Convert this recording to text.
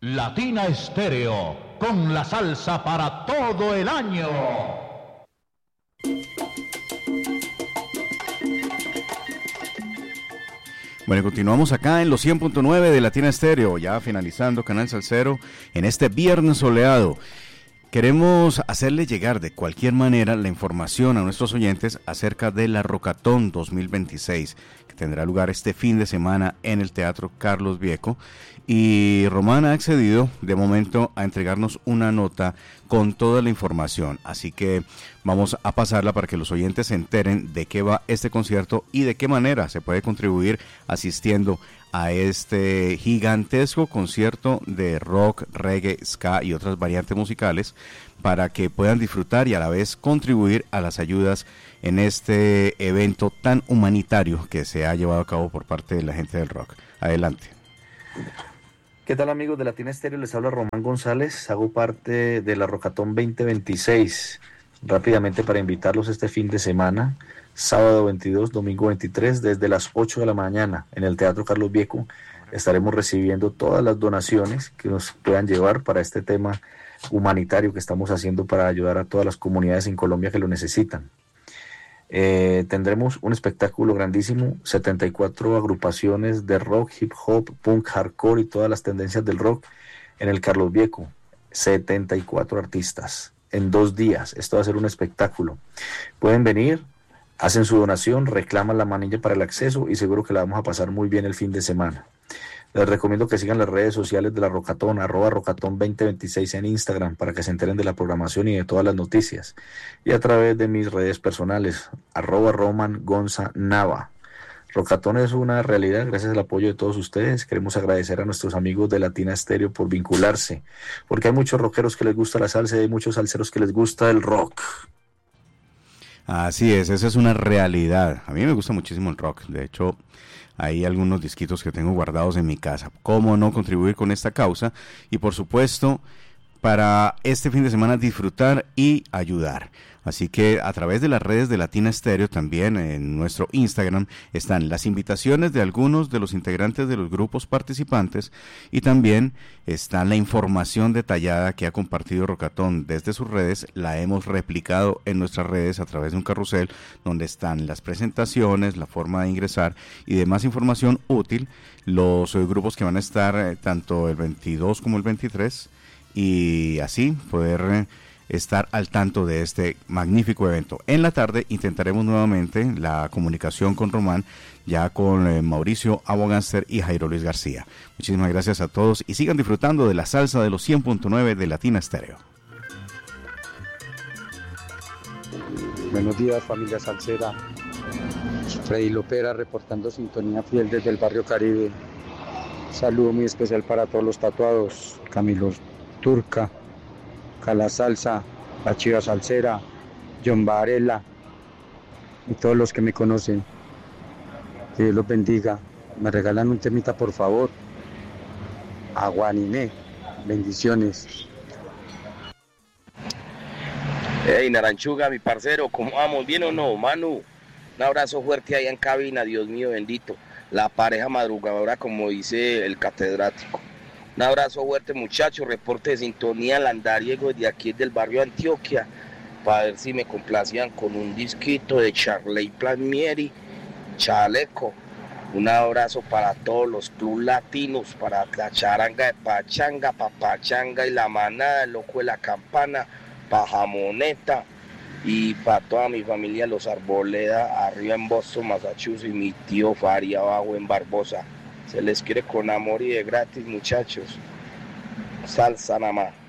Latina Estéreo, con la salsa para todo el año. Bueno, continuamos acá en los 100.9 de Latina Estéreo, ya finalizando Canal Salsero en este viernes soleado. Queremos hacerle llegar de cualquier manera la información a nuestros oyentes acerca de la Rockatón 2026, que tendrá lugar este fin de semana en el Teatro Carlos Vieco. Y Román ha accedido de momento a entregarnos una nota con toda la información, así que vamos a pasarla para que los oyentes se enteren de qué va este concierto y de qué manera se puede contribuir asistiendo a este gigantesco concierto de rock, reggae, ska y otras variantes musicales, para que puedan disfrutar y a la vez contribuir a las ayudas en este evento tan humanitario que se ha llevado a cabo por parte de la gente del rock. Adelante. ¿Qué tal, amigos de Latina Estéreo? Les habla Román González, hago parte de la Rockatón 2026. Rápidamente para invitarlos este fin de semana, sábado 22, domingo 23, desde las 8 de la mañana en el Teatro Carlos Vieco. Estaremos recibiendo todas las donaciones que nos puedan llevar para este tema humanitario que estamos haciendo para ayudar a todas las comunidades en Colombia que lo necesitan. Tendremos un espectáculo grandísimo, 74 agrupaciones de rock, hip hop, punk, hardcore y todas las tendencias del rock en el Carlos Vieco. 74 artistas en 2 días. Esto va a ser un espectáculo. Pueden venir, hacen su donación, reclaman la manilla para el acceso y seguro que la vamos a pasar muy bien el fin de semana. Les recomiendo que sigan las redes sociales de la Rockatón, @Rockatón 2026 en Instagram, para que se enteren de la programación y de todas las noticias. Y a través de mis redes personales, @RomanGonzaNava. Rockatón es una realidad gracias al apoyo de todos ustedes. Queremos agradecer a nuestros amigos de Latina Estéreo por vincularse, porque hay muchos rockeros que les gusta la salsa y hay muchos salseros que les gusta el rock. Así es, esa es una realidad. A mí me gusta muchísimo el rock, de hecho hay algunos disquitos que tengo guardados en mi casa. ¿Cómo no contribuir con esta causa? Y por supuesto, para este fin de semana disfrutar y ayudar. Así que a través de las redes de Latina Estéreo, también en nuestro Instagram, están las invitaciones de algunos de los integrantes de los grupos participantes y también está la información detallada que ha compartido Rockatón desde sus redes. La hemos replicado en nuestras redes a través de un carrusel donde están las presentaciones, la forma de ingresar y demás información útil. Los grupos que van a estar tanto el 22 como el 23 y así poder estar al tanto de este magnífico evento. En la tarde intentaremos nuevamente la comunicación con Román, ya con Mauricio Aboganster y Jairo Luis García. Muchísimas gracias a todos y sigan disfrutando de la salsa de los 100.9 de Latina Estéreo. Buenos días, familia salsera. Freddy Lopera reportando sintonía fiel desde el barrio Caribe. Saludo muy especial para todos los tatuados: Camilo Turca, Cala Salsa, La Chiva Salsera, John Varela y todos los que me conocen. Que Dios los bendiga. Me regalan un temita, por favor. Aguaniné. Bendiciones. Hey, Naranchuga, mi parcero, ¿cómo vamos? ¿Bien o no, Manu? Un abrazo fuerte allá en cabina, Dios mío bendito. La pareja madrugadora, como dice el catedrático. Un abrazo fuerte, muchachos. Reporte de sintonía Landariego de aquí del barrio Antioquia, para ver si me complacían con un disquito de Charley Palmieri, Chaleco. Un abrazo para todos los club latinos, para la charanga de Pachanga, Papachanga y la manada, el loco de la campana, para Jamoneta y para toda mi familia, los Arboleda, arriba en Boston, Massachusetts, y mi tío Fari abajo en Barbosa. Se les quiere con amor y de gratis, muchachos. Salsa nada más.